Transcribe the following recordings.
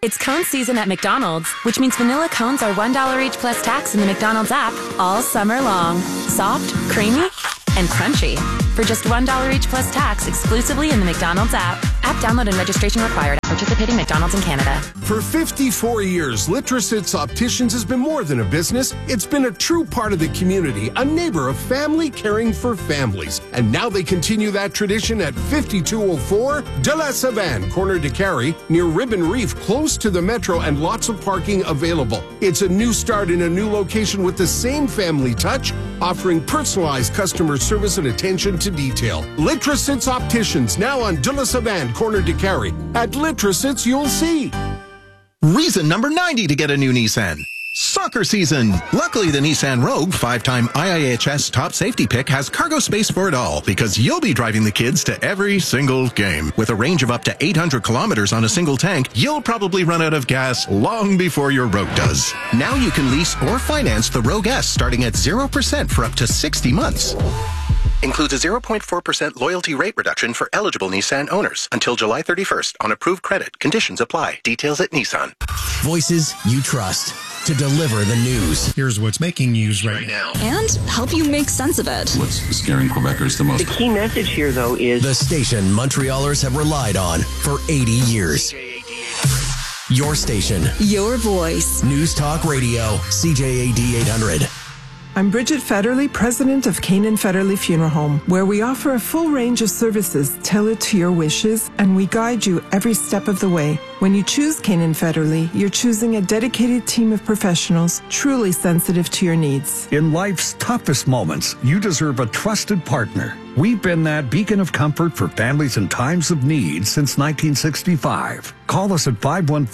It's cone season at McDonald's, which means vanilla cones are $1 each plus tax in the McDonald's app all summer long. Soft, creamy, and crunchy. For just $1 each plus tax exclusively in the McDonald's app. App download and registration required at participating McDonald's in Canada. For 54 years, Litrosits Opticians has been more than a business. It's been a true part of the community, a neighbor, a family caring for families. And now they continue that tradition at 5204 De La Savane, corner de Carey, near Ribbon Reef, close to the metro and lots of parking available. It's a new start in a new location with the same family touch, offering personalized customer service and attention to detail. Litrosits Opticians, now on De La Savane, corner de Carey. At Litrosits, you'll see. Reason number 90 to get a new Nissan. Soccer season. Luckily, the Nissan Rogue, 5-time IIHS top safety pick, has cargo space for it all because you'll be driving the kids to every single game. With a range of up to 800 kilometers on a single tank, you'll probably run out of gas long before your Rogue does. Now you can lease or finance the Rogue S starting at 0% for up to 60 months. Includes a 0.4% loyalty rate reduction for eligible Nissan owners until July 31st on approved credit. Conditions apply. Details at Nissan. Voices you trust to deliver the news. Here's what's making news right now. And help you make sense of it. What's scaring Quebecers the most? The key message here, though, is the station Montrealers have relied on for 80 years. Your station. Your voice. News Talk Radio. CJAD 800. I'm Bridget Federley, president of Canaan Federley Funeral Home, where we offer a full range of services tailored to your wishes, and we guide you every step of the way. When you choose Canaan Federley, you're choosing a dedicated team of professionals truly sensitive to your needs. In life's toughest moments, you deserve a trusted partner. We've been that beacon of comfort for families in times of need since 1965. Call us at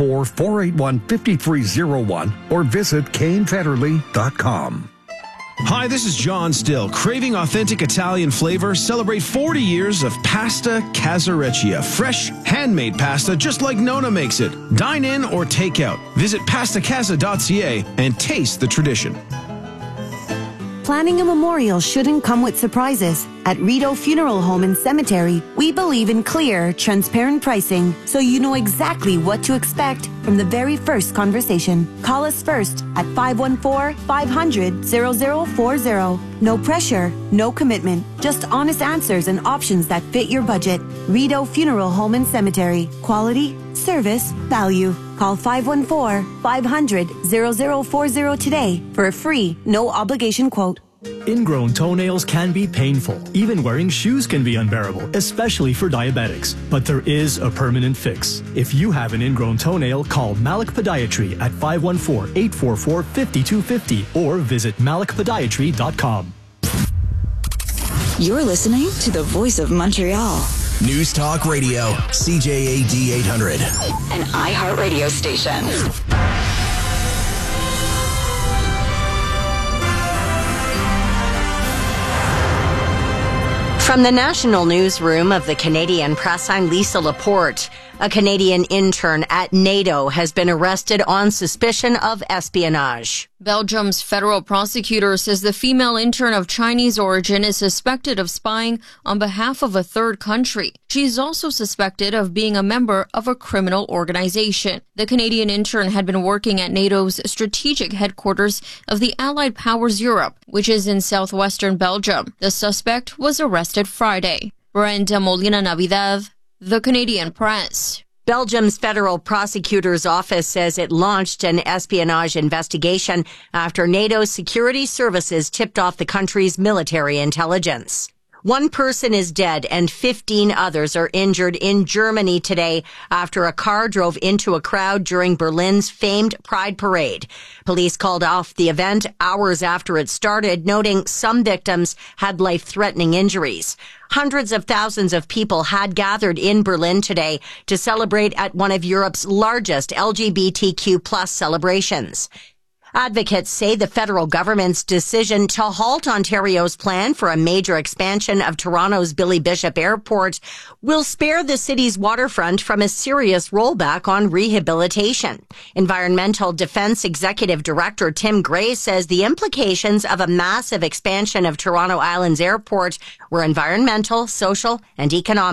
514-481-5301 or visit canefederley.com. Hi, this is John Still. Craving authentic Italian flavor? Celebrate 40 years of Pasta Casareccia. Fresh, handmade pasta just like Nona makes it. Dine in or take out. Visit pastacasa.ca and taste the tradition. Planning a memorial shouldn't come with surprises. At Rideau Funeral Home and Cemetery, we believe in clear, transparent pricing so you know exactly what to expect from the very first conversation. Call us first at 514-500-0040. No pressure, no commitment, just honest answers and options that fit your budget. Rideau Funeral Home and Cemetery. Quality, service, value. Call 514-500-0040 today for a free, no obligation quote. Ingrown toenails can be painful. Even wearing shoes can be unbearable, especially for diabetics. But there is a permanent fix. If you have an ingrown toenail, call Malik Podiatry at 514-844-5250 or visit malikpodiatry.com. You're listening to the Voice of Montreal. News Talk Radio, CJAD 800. An iHeartRadio station. From the national newsroom of the Canadian Press, I'm Lisa Laporte. A Canadian intern at NATO has been arrested on suspicion of espionage. Belgium's federal prosecutor says the female intern of Chinese origin is suspected of spying on behalf of a third country. She's also suspected of being a member of a criminal organization. The Canadian intern had been working at NATO's strategic headquarters of the Allied Powers Europe, which is in southwestern Belgium. The suspect was arrested Friday. Brenda Molina Navidad, The Canadian Press. Belgium's federal prosecutor's office says it launched an espionage investigation after NATO's security services tipped off the country's military intelligence. One person is dead and 15 others are injured in Germany today after a car drove into a crowd during Berlin's famed Pride Parade. Police called off the event hours after it started, noting some victims had life-threatening injuries. Hundreds of thousands of people had gathered in Berlin today to celebrate at one of Europe's largest LGBTQ+ celebrations. Advocates say the federal government's decision to halt Ontario's plan for a major expansion of Toronto's Billy Bishop Airport will spare the city's waterfront from a serious rollback on rehabilitation. Environmental Defense Executive Director Tim Gray says the implications of a massive expansion of Toronto Island's airport were environmental, social, and economic.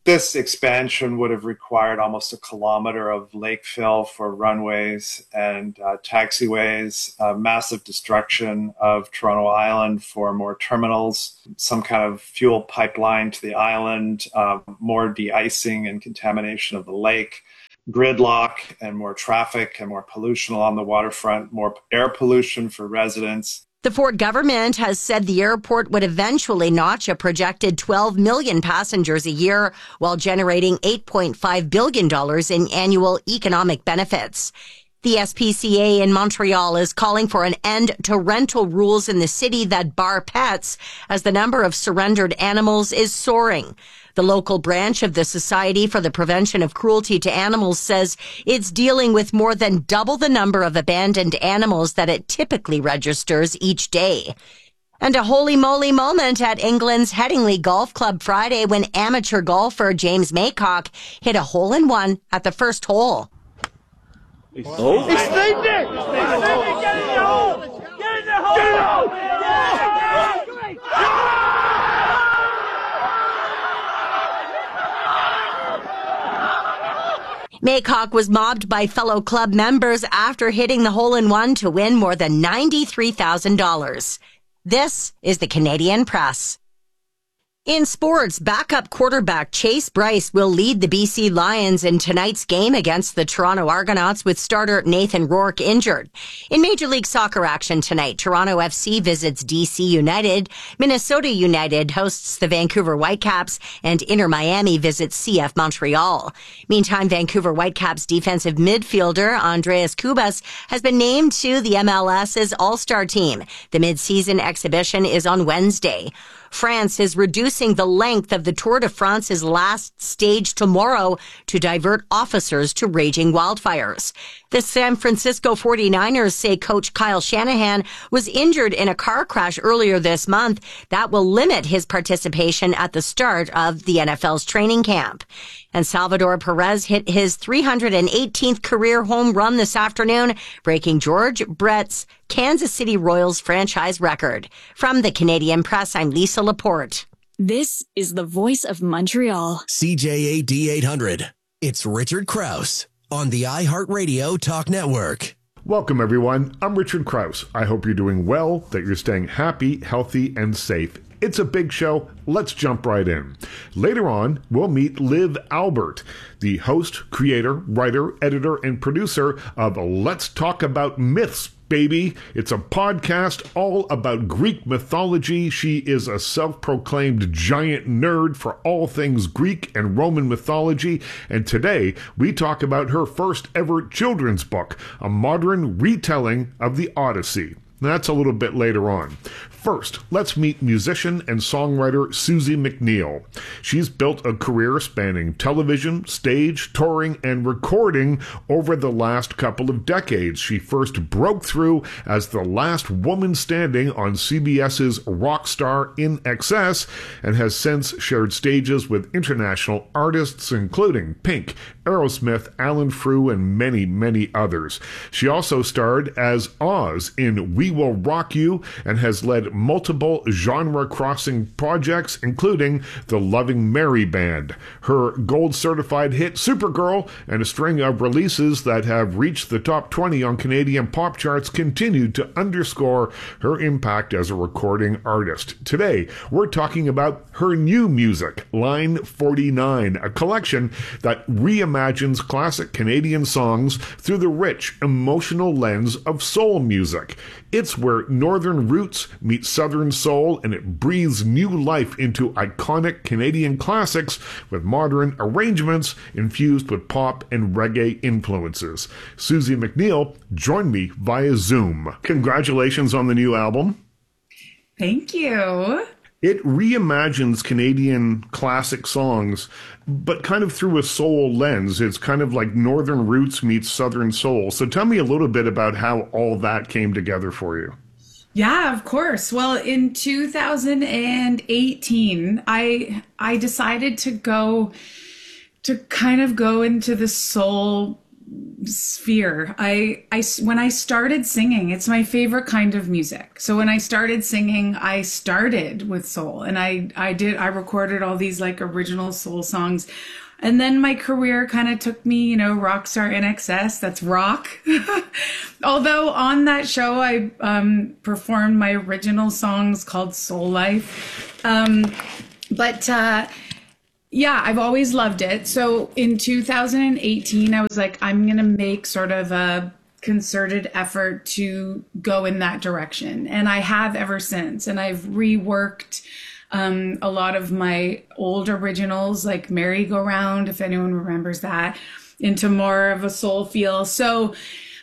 This expansion would have required almost a kilometer of lake fill for runways and taxiways, massive destruction of Toronto Island for more terminals, some kind of fuel pipeline to the island, more de-icing and contamination of the lake, gridlock and more traffic and more pollution along the waterfront, more air pollution for residents. The Ford government has said the airport would eventually notch a projected 12 million passengers a year while generating $8.5 billion in annual economic benefits. The SPCA in Montreal is calling for an end to rental rules in the city that bar pets as the number of surrendered animals is soaring. The local branch of the Society for the Prevention of Cruelty to Animals says it's dealing with more than double the number of abandoned animals that it typically registers each day. And a holy moly moment at England's Headingley Golf Club Friday when amateur golfer James Maycock hit a hole-in-one at the first hole. Oh. He's sniped it! Get in the hole! Get in the hole! Get in the hole! Maycock was mobbed by fellow club members after hitting the hole-in-one to win more than $93,000. This is the Canadian Press. In sports, backup quarterback Chase Bryce will lead the BC Lions in tonight's game against the Toronto Argonauts with starter Nathan Rourke injured. In Major League Soccer action tonight, Toronto FC visits DC United, Minnesota United hosts the Vancouver Whitecaps, and Inter Miami visits CF Montreal. Meantime, Vancouver Whitecaps defensive midfielder Andreas Cubas has been named to the MLS's All-Star team. The mid-season exhibition is on Wednesday. France is reducing the length of the Tour de France's last stage tomorrow to divert officers to raging wildfires. The San Francisco 49ers say coach Kyle Shanahan was injured in a car crash earlier this month. That will limit his participation at the start of the NFL's training camp. And Salvador Perez hit his 318th career home run this afternoon, breaking George Brett's Kansas City Royals franchise record. From the Canadian Press, I'm Lisa Laporte. This is the voice of Montreal. CJAD 800. It's Richard Krause on the iHeartRadio Talk Network. Welcome, everyone. I'm Richard Krause. I hope you're doing well, that you're staying happy, healthy, and safe. It's a big show. Let's jump right in. Later on, we'll meet Liv Albert, the host, creator, writer, editor, and producer of Let's Talk About Myths, baby. It's a podcast all about Greek mythology. She is a self-proclaimed giant nerd for all things Greek and Roman mythology. And today, we talk about her first ever children's book, a modern retelling of the Odyssey. That's a little bit later on. First, let's meet musician and songwriter Susie McNeil. She's built a career spanning television, stage, touring, and recording over the last couple of decades. She first broke through as the last woman standing on CBS's Rockstar In Excess and has since shared stages with international artists including Pink, Aerosmith, Alan Frew, and many, many others. She also starred as Oz in We Will Rock You and has led multiple genre-crossing projects, including the Loving Mary Band, her gold-certified hit Supergirl, and a string of releases that have reached the top 20 on Canadian pop charts continued to underscore her impact as a recording artist. Today, we're talking about her new music, Line 49, a collection that reimagines classic Canadian songs through the rich, emotional lens of soul music. It's where northern roots meet southern soul, and it breathes new life into iconic Canadian classics with modern arrangements infused with pop and reggae influences. Susie McNeil joined me via Zoom. Congratulations on the new album. Thank you. It reimagines Canadian classic songs, but kind of through a soul lens. It's kind of like northern roots meets southern soul. So tell me a little bit about how all that came together for you. Yeah, of course. Well, in 2018, I decided to kind of go into the soul sphere. When I started singing, it's my favorite kind of music. So when I started singing, I started with soul, and I recorded all these like original soul songs. And then my career kind of took me, Rockstar NXS, that's rock. Although on that show, I performed my original songs called Soul Life. Yeah, I've always loved it. So in 2018, I was like, I'm going to make sort of a concerted effort to go in that direction. And I have ever since. And I've reworked a lot of my old originals, like Merry Go Round, if anyone remembers that, into more of a soul feel. So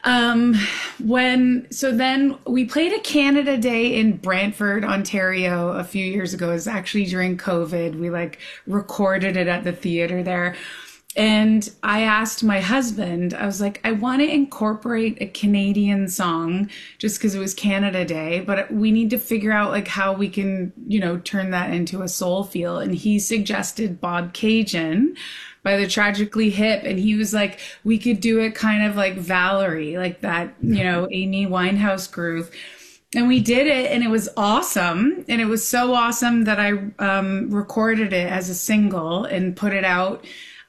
then we played a Canada Day in Brantford, Ontario a few years ago. It was actually during COVID. We like recorded it at the theater there. And I asked my husband, I was like, I want to incorporate a Canadian song just because it was Canada Day, but we need to figure out like how we can, turn that into a soul feel. And he suggested Bob Cajun by the Tragically Hip. And he was like, we could do it kind of like Valerie, like that, Amy Winehouse groove. And we did it, and it was awesome. And it was so awesome that I recorded it as a single and put it out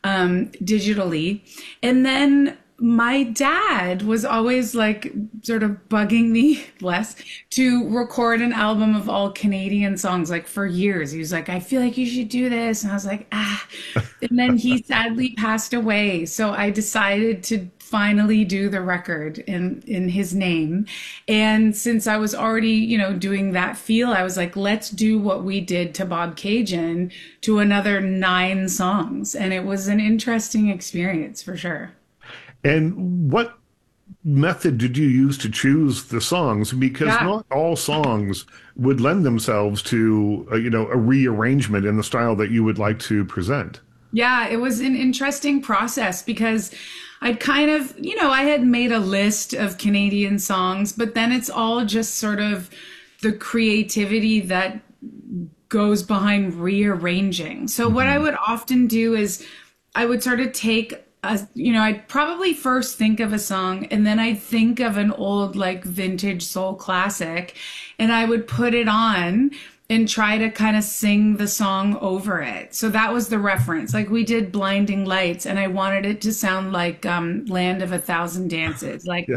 digitally. And then my dad was always like sort of bugging me less to record an album of all Canadian songs, like for years. He was like, I feel like you should do this. And I was like, and then he sadly passed away. So I decided to finally do the record in his name. And since I was already, doing that feel, I was like, let's do what we did to Bob Cajun to another 9 songs. And it was an interesting experience for sure. And what method did you use to choose the songs? Because not all songs would lend themselves to, a rearrangement in the style that you would like to present. Yeah, it was an interesting process because I'd kind of, I had made a list of Canadian songs, but then it's all just sort of the creativity that goes behind rearranging. So what I would often do is I would sort of take I'd probably first think of a song, and then I'd think of an old like vintage soul classic, and I would put it on and try to kind of sing the song over it. So that was the reference. Like we did Blinding Lights, and I wanted it to sound like Land of a Thousand Dances. Like